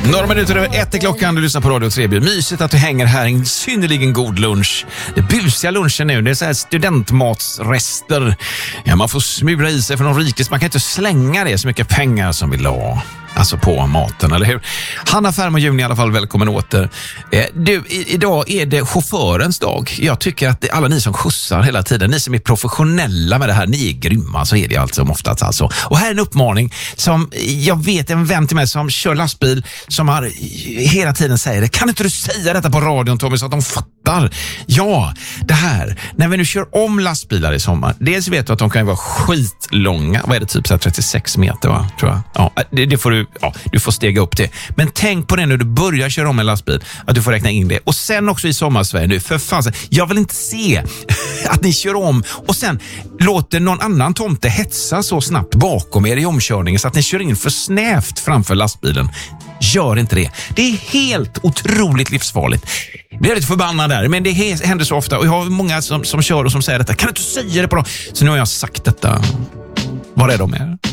Några minuter över 1 är klockan, du lyssnar på Radio Trebjörn. Mysigt att du hänger här, en synnerligen god lunch. Det busiga lunchen nu, det är så här studentmatsrester. Ja, man får smula i sig för någon rikes, man kan inte slänga det så mycket pengar som vill ha. Alltså på maten, eller hur? Hanna Färm och Juni i alla fall, välkommen åter. Idag är det chaufförens dag. Jag tycker att alla ni som skjutsar hela tiden, ni som är professionella med det här, ni är grymma, så är det alltså oftast alltså. Och här är en uppmaning som jag vet en vän till mig som kör lastbil som har hela tiden säger det. Kan inte du säga detta på radion, Tommy, så att de fattar? Ja, det här. När vi nu kör om lastbilar i sommar, dels vet du att de kan vara skitlånga. Vad är det, typ så här 36 meter, va? Tror jag. Ja, det får du får stega upp det. Men tänk på det när du börjar köra om en lastbil, att du får räkna in det. Och sen också i sommarsverige nu, för fan, jag vill inte se att ni kör om och sen låter någon annan tomte hetsa så snabbt bakom er i omkörningen så att ni kör in för snävt framför lastbilen. Gör inte det. Det är helt otroligt livsfarligt. Jag blir lite förbannad där, men det händer så ofta. Och jag har många som kör och som säger detta. Kan du inte säga det på dem? Så nu har jag sagt detta. Var är de med?